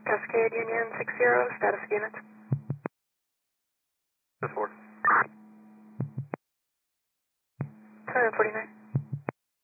Cascade Union 60, status of units. That's 4. 749.